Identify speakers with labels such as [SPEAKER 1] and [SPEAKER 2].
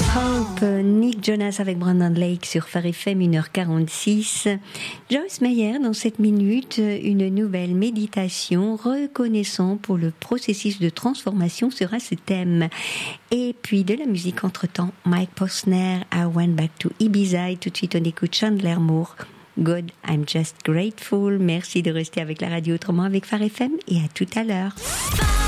[SPEAKER 1] Hope, Nick Jonas avec Brandon Lake sur Phare FM 1h46. Joyce Meyer dans cette minute, une nouvelle méditation reconnaissant pour le processus de transformation sera ce thème. Et puis de la musique entre-temps, Mike Posner, I Went Back to Ibiza et tout de suite on écoute Chandler Moore. God, I'm just grateful. Merci de rester avec la radio autrement avec Phare FM et à tout à l'heure.